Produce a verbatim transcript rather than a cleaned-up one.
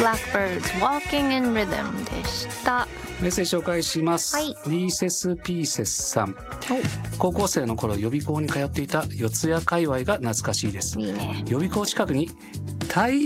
Blackbirds Walking in Rhythm でした。 メッセージ紹介します、 はい、 リーセスピーセスさん。高校生の頃予備校に通っていた四谷界隈が懐かしいです。 いいね。 予備校近くに太